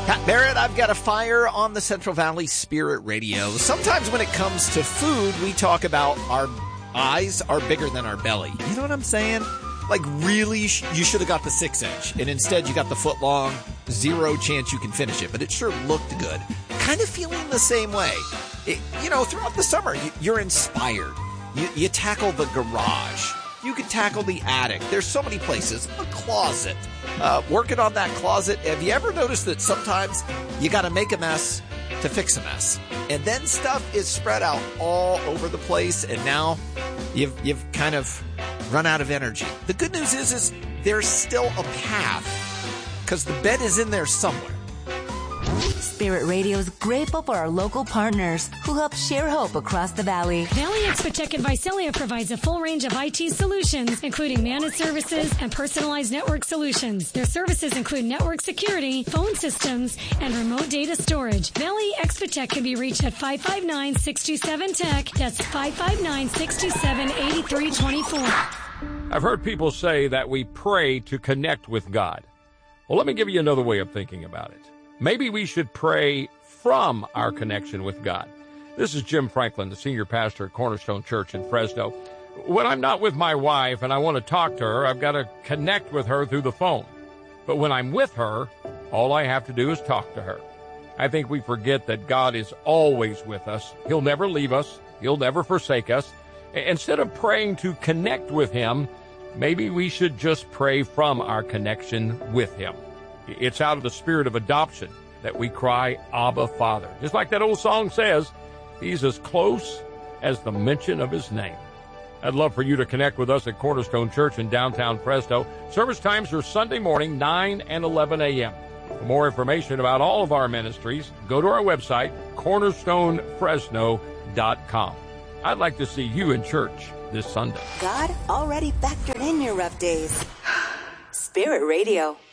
Pat Barrett, I've got a fire on the Central Valley Spirit Radio. Sometimes when it comes to food, we talk about our eyes are bigger than our belly. You know what I'm saying? Like, really, you should have got the 6-inch, and instead you got the foot-long, 0 chance you can finish it, but it sure looked good. Kind of feeling the same way. Throughout the summer, you're inspired. You tackle the garage. You can tackle the attic. There's so many places. A closet. Working on that closet. Have you ever noticed that sometimes you got to make a mess to fix a mess? And then stuff is spread out all over the place, and now you've kind of run out of energy. The good news is there's still a path, because the bed is in there somewhere. Spirit Radio is grateful for our local partners who help share hope across the valley. Valley Expotech and Visalia provides a full range of IT solutions, including managed services and personalized network solutions. Their services include network security, phone systems, and remote data storage. Valley Expotech can be reached at 559-627-TECH. That's 559-627-8324. I've heard people say that we pray to connect with God. Well, let me give you another way of thinking about it. Maybe we should pray from our connection with God. This is Jim Franklin, the senior pastor at Cornerstone Church in Fresno. When I'm not with my wife and I want to talk to her, I've got to connect with her through the phone. But when I'm with her, all I have to do is talk to her. I think we forget that God is always with us. He'll never leave us. He'll never forsake us. Instead of praying to connect with Him, maybe we should just pray from our connection with Him. It's out of the spirit of adoption that we cry, Abba, Father. Just like that old song says, He's as close as the mention of His name. I'd love for you to connect with us at Cornerstone Church in downtown Fresno. Service times are Sunday morning, 9 and 11 a.m. For more information about all of our ministries, go to our website, cornerstonefresno.com. I'd like to see you in church this Sunday. God already factored in your rough days. Spirit Radio.